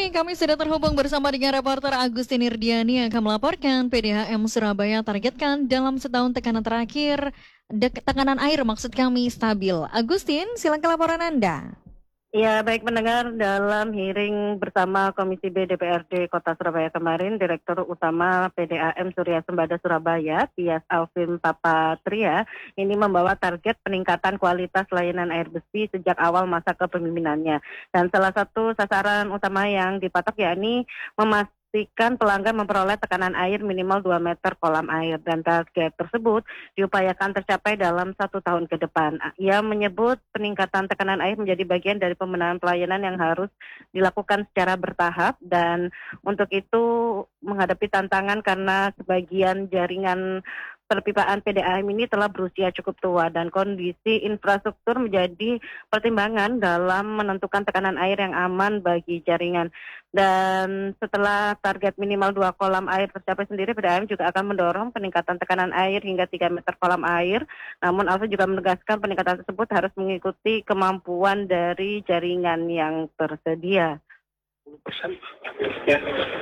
ini kami sudah terhubung bersama dengan reporter Agustin Irdiani yang akan melaporkan PDAM Surabaya targetkan dalam setahun tekanan terakhir, tekanan air maksud kami stabil. Agustin, silakan laporan Anda. Ya, baik pendengar, dalam hearing bersama Komisi B DPRD Kota Surabaya kemarin, Direktur Utama PDAM Surya Sembada Surabaya, Tias Alvin Papatria, ini membawa target peningkatan kualitas layanan air bersih sejak awal masa kepemimpinannya. Dan salah satu sasaran utama yang dipatok yakni memastikan pelanggan memperoleh tekanan air minimal 2 meter kolam air, dan target tersebut diupayakan tercapai dalam 1 tahun ke depan. Ia menyebut peningkatan tekanan air menjadi bagian dari pembenahan pelayanan yang harus dilakukan secara bertahap, dan untuk itu menghadapi tantangan karena sebagian jaringan perpipaan PDAM ini telah berusia cukup tua dan kondisi infrastruktur menjadi pertimbangan dalam menentukan tekanan air yang aman bagi jaringan. Dan setelah target minimal 2 kolam air tercapai sendiri, PDAM juga akan mendorong peningkatan tekanan air hingga 3 meter kolam air. Namun Alvin juga menegaskan peningkatan tersebut harus mengikuti kemampuan dari jaringan yang tersedia. Ya,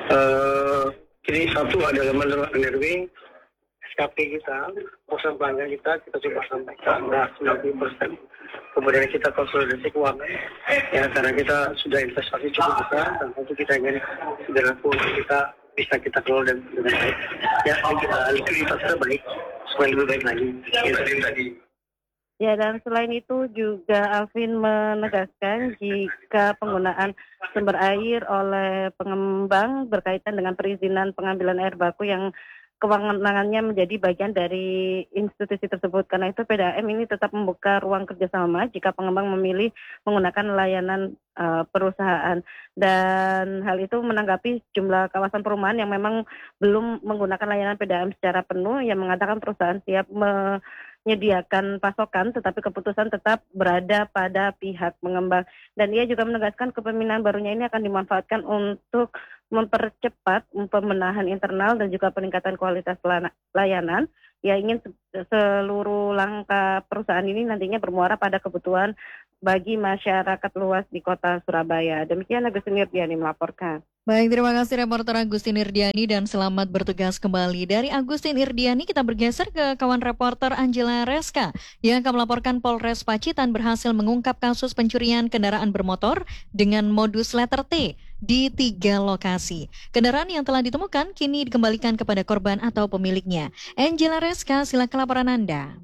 ini satu adalah menurut NRW, SKP kita, perusahaan pelanggan kita coba sampaikan 90%. Kemudian kita konsolidasi keuangan, ya karena kita sudah investasi cukup besar, dan tentu kita ingin segera kita bisa kita kelola dengan baik. Ya, likuiditas kita baik, supaya lebih baik lagi. Tadi. Ya, dan selain itu juga Alvin menegaskan jika penggunaan sumber air oleh pengembang berkaitan dengan perizinan pengambilan air baku yang kewenangannya menjadi bagian dari institusi tersebut. Karena itu PDAM ini tetap membuka ruang kerjasama jika pengembang memilih menggunakan layanan perusahaan. Dan hal itu menanggapi jumlah kawasan perumahan yang memang belum menggunakan layanan PDAM secara penuh, yang mengatakan perusahaan siap menyediakan pasokan, tetapi keputusan tetap berada pada pihak pengembang. Dan ia juga menegaskan kepemimpinan barunya ini akan dimanfaatkan untuk mempercepat pembenahan internal dan juga peningkatan kualitas layanan. Ia ingin seluruh langkah perusahaan ini nantinya bermuara pada kebutuhan bagi masyarakat luas di Kota Surabaya. Demikian Agustin Irdiani melaporkan. Baik, terima kasih reporter Agustin Irdiani dan selamat bertugas kembali. Dari Agustin Irdiani kita bergeser ke kawan reporter Angela Reska yang akan melaporkan Polres Pacitan berhasil mengungkap kasus pencurian kendaraan bermotor dengan modus letter T di 3 lokasi. Kendaraan yang telah ditemukan kini dikembalikan kepada korban atau pemiliknya. Angela Reska, silakan laporan Anda.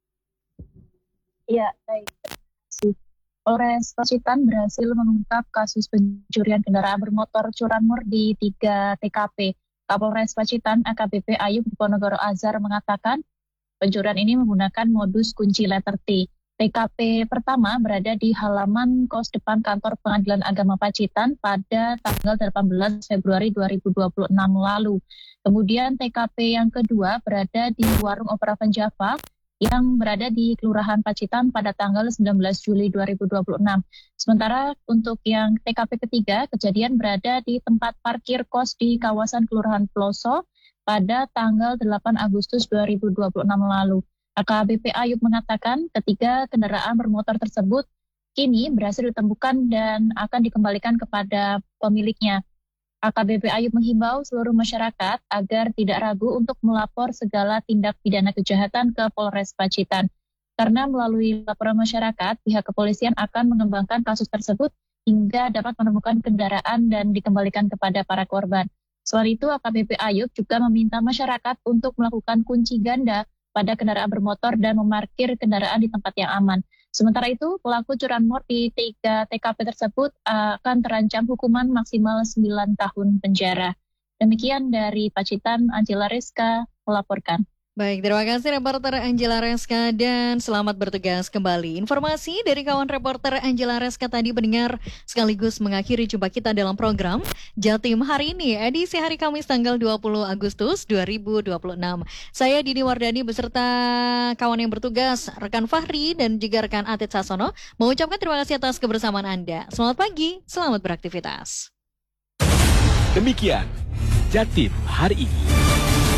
Ya, baik. Polres Pacitan berhasil mengungkap kasus pencurian kendaraan bermotor curanmor di 3 TKP. Kapolres Pacitan AKBP Ayub Diponegoro Azhar mengatakan pencurian ini menggunakan modus kunci letter T. TKP pertama berada di halaman kos depan kantor Pengadilan Agama Pacitan pada tanggal 18 Februari 2026 lalu. Kemudian TKP yang kedua berada di Warung Opera Penjava yang berada di Kelurahan Pacitan pada tanggal 19 Juli 2026. Sementara untuk yang TKP ketiga, kejadian berada di tempat parkir kos di kawasan Kelurahan Ploso pada tanggal 8 Agustus 2026 lalu. AKBP Ayub mengatakan ketiga kendaraan bermotor tersebut kini berhasil ditemukan dan akan dikembalikan kepada pemiliknya. AKBP Ayub menghimbau seluruh masyarakat agar tidak ragu untuk melapor segala tindak pidana kejahatan ke Polres Pacitan. Karena melalui laporan masyarakat, pihak kepolisian akan mengembangkan kasus tersebut hingga dapat menemukan kendaraan dan dikembalikan kepada para korban. Selain itu, AKBP Ayub juga meminta masyarakat untuk melakukan kunci ganda pada kendaraan bermotor dan memarkir kendaraan di tempat yang aman. Sementara itu, pelaku curanmor di 3 TKP tersebut akan terancam hukuman maksimal 9 tahun penjara. Demikian dari Pacitan, Angela Reska melaporkan. Baik, terima kasih reporter Angela Reska dan selamat bertugas kembali. Informasi dari kawan reporter Angela Reska tadi pendengar sekaligus mengakhiri jumpa kita dalam program Jatim hari ini, edisi hari Kamis tanggal 20 Agustus 2026. Saya Dini Wardani beserta kawan yang bertugas, rekan Fahri dan juga rekan Atit Sasono, mengucapkan terima kasih atas kebersamaan Anda. Selamat pagi, selamat beraktivitas. Demikian Jatim hari ini.